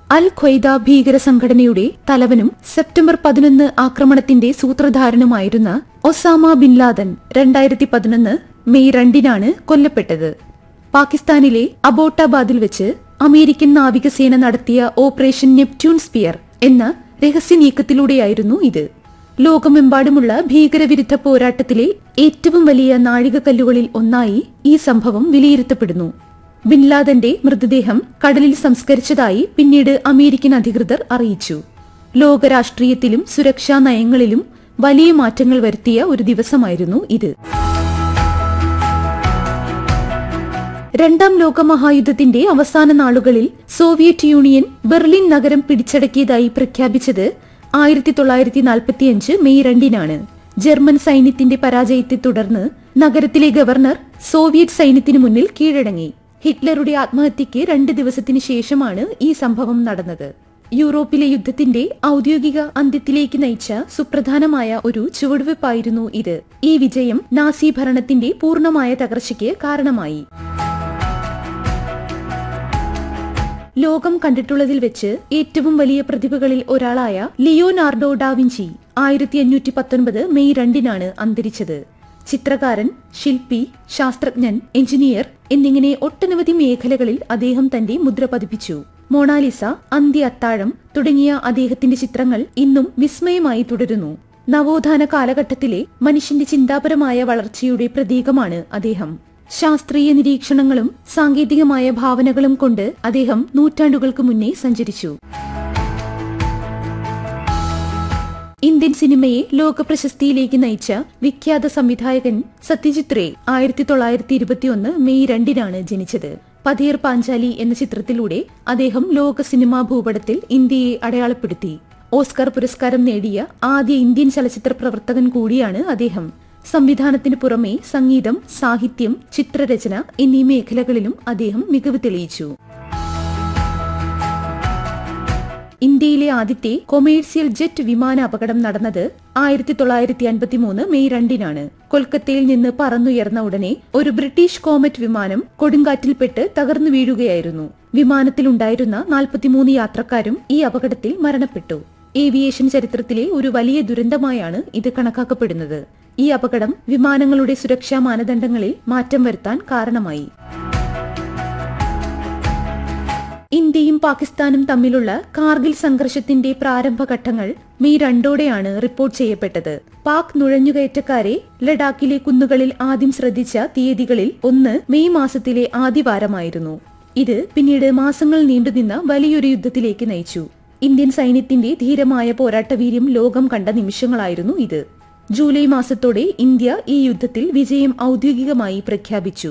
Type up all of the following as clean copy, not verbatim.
അൽ Qaeda ഭീകര സംഘടനയുടെ തലവനും September 11 ആക്രമണത്തിന്റെ സൂത്രധാരനുമായിരുന്ന ഒസാമ ബിൻ ലാദൻ 2011 മെയ് 2 കൊല്ലപ്പെട്ടത്. പാകിസ്ഥാനിലെ അബോട്ടാബാദിൽ വെച്ച് അമേരിക്കൻ നാവികസേന നടത്തിയ ഓപ്പറേഷൻ നെപ്റ്റ്യൂൺ സ്പിയർ എന്ന രഹസ്യ നീക്കത്തിലൂടെയായിരുന്നു ഇത്. ലോകമെമ്പാടുമുള്ള ഭീകരവിരുദ്ധ പോരാട്ടത്തിലെ ഏറ്റവും വലിയ നാഴികക്കല്ലുകളിൽ ഒന്നായി ഈ സംഭവം വിലയിരുത്തപ്പെടുന്നു. ബിൻ ലാദന്റെ മൃതദേഹം കടലിൽ സംസ്കരിച്ചതായി പിന്നീട് അമേരിക്കൻ അധികൃതർ അറിയിച്ചു. ലോകരാഷ്ട്രീയത്തിലും സുരക്ഷാ നയങ്ങളിലും വലിയ മാറ്റങ്ങൾ വരുത്തിയ ഒരു ദിവസമായിരുന്നു ഇത്. രണ്ടാം ലോകമഹായുദ്ധത്തിന്റെ അവസാന നാളുകളിൽ സോവിയറ്റ് യൂണിയൻ ബെർലിൻ നഗരം പിടിച്ചടക്കിയതായി പ്രഖ്യാപിച്ചത് 1945 മെയ് 2 ജർമ്മൻ സൈന്യത്തിന്റെ പരാജയത്തെ തുടർന്ന് നഗരത്തിലെ ഗവർണർ സോവിയറ്റ് സൈന്യത്തിനു മുന്നിൽ കീഴടങ്ങി. ഹിറ്റ്ലറുടെ ആത്മഹത്യയ്ക്ക് 2 ദിവസത്തിനു ശേഷമാണ് ഈ സംഭവം നടന്നത്. യൂറോപ്പിലെ യുദ്ധത്തിന്റെ ഔദ്യോഗിക അന്ത്യത്തിലേക്ക് നയിച്ച സുപ്രധാനമായ ഒരു ചുവടുവെപ്പായിരുന്നു ഇത്. ഈ വിജയം നാസി ഭരണത്തിന്റെ പൂർണ്ണമായ തകർച്ചയ്ക്ക് കാരണമായി. ലോകം കണ്ടിട്ടുള്ളതിൽ വെച്ച് ഏറ്റവും വലിയ പ്രതിഭകളിൽ ഒരാളായ ലിയോനാർഡോ ഡാവിഞ്ചി 1519 മെയ് 2 അന്തരിച്ചത്. ചിത്രകാരൻ, ശില്പി, ശാസ്ത്രജ്ഞൻ, എഞ്ചിനീയർ എന്നിങ്ങനെ ഒട്ടനവധി മേഖലകളിൽ അദ്ദേഹം തന്റെ മുദ്ര പതിപ്പിച്ചു. മൊണാലിസ, അന്ത്യ അത്താഴം തുടങ്ങിയ അദ്ദേഹത്തിന്റെ ചിത്രങ്ങൾ ഇന്നും വിസ്മയമായി തുടരുന്നു. നവോത്ഥാന കാലഘട്ടത്തിലെ മനുഷ്യന്റെ ചിന്താപരമായ വളർച്ചയുടെ പ്രതീകമാണ് അദ്ദേഹം. ശാസ്ത്രീയ നിരീക്ഷണങ്ങളും സാങ്കേതികമായ ഭാവനകളും കൊണ്ട് അദ്ദേഹം നൂറ്റാണ്ടുകൾക്ക് മുന്നേ സഞ്ചരിച്ചു. ഇന്ത്യൻ സിനിമയെ ലോകപ്രശസ്തിയിലേക്ക് നയിച്ച വിഖ്യാത സംവിധായകൻ സത്യജിത് റേ 1921 മെയ് 2 ജനിച്ചത്. പതീർ പാഞ്ചാലി എന്ന ചിത്രത്തിലൂടെ അദ്ദേഹം ലോക സിനിമാ ഭൂപടത്തിൽ ഇന്ത്യയെ അടയാളപ്പെടുത്തി. ഓസ്കർ പുരസ്കാരം നേടിയ ആദ്യ ഇന്ത്യൻ ചലച്ചിത്ര പ്രവർത്തകൻ കൂടിയാണ് അദ്ദേഹം. സംവിധാനത്തിനു പുറമെ സംഗീതം, സാഹിത്യം, ചിത്രരചന എന്നീ മേഖലകളിലും അദ്ദേഹം മികവ് തെളിയിച്ചു. ഇന്ത്യയിലെ ആദ്യത്തെ കൊമേഴ്സ്യൽ ജെറ്റ് വിമാന അപകടം നടന്നത് 1953 മെയ് 2 കൊൽക്കത്തയിൽ നിന്ന് പറന്നുയർന്ന ഉടനെ ഒരു ബ്രിട്ടീഷ് കോമറ്റ് വിമാനം കൊടുങ്കാറ്റിൽപ്പെട്ട് തകർന്നു വീഴുകയായിരുന്നു. വിമാനത്തിലുണ്ടായിരുന്ന 43 യാത്രക്കാരും ഈ അപകടത്തിൽ മരണപ്പെട്ടു. ഏവിയേഷൻ ചരിത്രത്തിലെ ഒരു വലിയ ദുരന്തമായാണ് ഇത് കണക്കാക്കപ്പെടുന്നത്. ഈ അപകടം വിമാനങ്ങളുടെ സുരക്ഷാ മാനദണ്ഡങ്ങളിൽ മാറ്റം വരുത്താൻ കാരണമായി. ഇന്ത്യയും പാകിസ്ഥാനും തമ്മിലുള്ള കാർഗിൽ സംഘർഷത്തിന്റെ പ്രാരംഭഘട്ടങ്ങൾ മെയ് 2 റിപ്പോർട്ട് ചെയ്യപ്പെട്ടത്. പാക് നുഴഞ്ഞുകയറ്റക്കാരെ ലഡാക്കിലെ കുന്നുകളിൽ ആദ്യം ശ്രദ്ധിച്ച തീയതികളിൽ ഒന്ന് മെയ് മാസത്തിലെ ആദ്യവാരമായിരുന്നു. ഇത് പിന്നീട് മാസങ്ങൾ നീണ്ടുനിന്ന വലിയൊരു യുദ്ധത്തിലേക്ക് നയിച്ചു. ഇന്ത്യൻ സൈന്യത്തിന്റെ ധീരമായ പോരാട്ടവീര്യം ലോകം കണ്ട നിമിഷങ്ങളായിരുന്നു ഇത്. ജൂലൈ മാസത്തോടെ ഇന്ത്യ ഈ യുദ്ധത്തിൽ വിജയം ഔദ്യോഗികമായി പ്രഖ്യാപിച്ചു.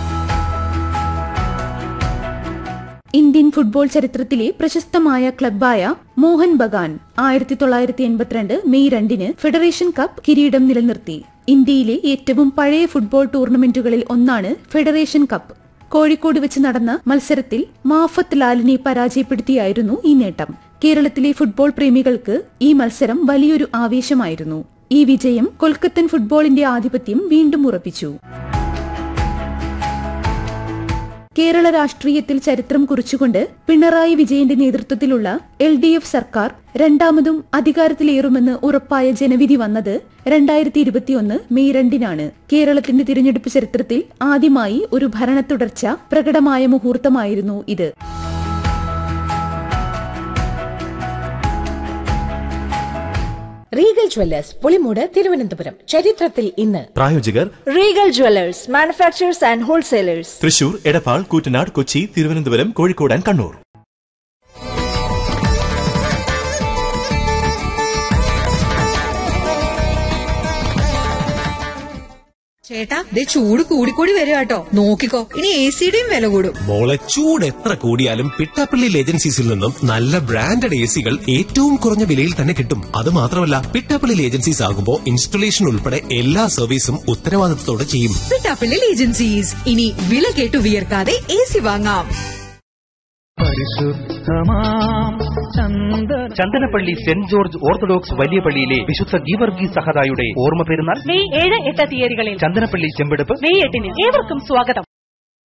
ഇന്ത്യൻ ഫുട്ബോൾ ചരിത്രത്തിലെ പ്രശസ്തമായ ക്ലബ്ബായ Mohan Bagan 1982 May 2 federation cup കിരീടം നിലനിർത്തി. ഇന്ത്യയിലെ ഏറ്റവും പഴയ ഫുട്ബോൾ ടൂർണമെന്റുകളിൽ ഒന്നാണ് ഫെഡറേഷൻ കപ്പ്. കോഴിക്കോട് വെച്ച് നടന്ന മത്സരത്തിൽ മാഫത്ത് ലാലിനെ പരാജയപ്പെടുത്തിയായിരുന്നു ഈ നേട്ടം. കേരളത്തിലെ ഫുട്ബോൾ പ്രേമികൾക്ക് ഈ മത്സരം വലിയൊരു ആവേശമായിരുന്നു. ഈ വിജയം കൊൽക്കത്തൻ ഫുട്ബോളിന്റെ ആധിപത്യം വീണ്ടും ഉറപ്പിച്ചു. കേരള രാഷ്ട്രീയത്തിൽ ചരിത്രം കുറിച്ചുകൊണ്ട് പിണറായി വിജയന്റെ നേതൃത്വത്തിലുള്ള LDF സർക്കാർ രണ്ടാമതും അധികാരത്തിലേറുമെന്ന് ഉറപ്പായ ജനവിധി വന്നത് 2021 മെയ് 2 കേരളത്തിന്റെ തിരഞ്ഞെടുപ്പ് ചരിത്രത്തിൽ ആദ്യമായി ഒരു ഭരണ തുടർച്ച പ്രകടമായ മുഹൂർത്തമായിരുന്നു ഇത്. Regal Jewellers Pulimoodu Thiruvananthapuram. ചരിത്രത്തിൽ ഇന്ന്. പ്രായോജകർ Regal Jewellers, manufacturers and wholesalers, Thrissur, Edappal, Koottanad, Kochi, Thiruvananthapuram, Kozhikode and Kannur. ചേട്ടാ, ചൂട് കൂടിക്കൂടി വരിക കേട്ടോ. നോക്കിക്കോ, ഇനി AC-യുടെയും വില കൂടും. മോളെ, ചൂട് എത്ര കൂടിയാലും പിട്ടാപ്പള്ളിയിൽ ഏജൻസീസിൽ നിന്നും നല്ല ബ്രാൻഡഡ് AC-കൾ ഏറ്റവും കുറഞ്ഞ വിലയിൽ തന്നെ കിട്ടും. അത് മാത്രമല്ല, പിട്ടാപ്പള്ളിയിൽ ഏജൻസീസ് ആകുമ്പോൾ ഇൻസ്റ്റലേഷൻ ഉൾപ്പെടെ എല്ലാ സർവീസും ഉത്തരവാദിത്തത്തോടെ ചെയ്യും. പിട്ടാപ്പള്ളിയിൽ ഏജൻസീസ്, ഇനി വില കേട്ടു വിയർക്കാതെ AC വാങ്ങാം. ചന്ദനപ്പള്ളി സെന്റ് ജോർജ് ഓർത്തഡോക്സ് വലിയ പള്ളിയിലെ വിശുദ്ധ ഗീവർഗീസ് സഹദായുടെ ഓർമ്മ പെരുന്നാൾ മെയ് 7, 8 തീയതികളിൽ ചന്ദനപ്പള്ളി ചെമ്പെടുപ്പ് മെയ് 8. ഏവർക്കും സ്വാഗതം.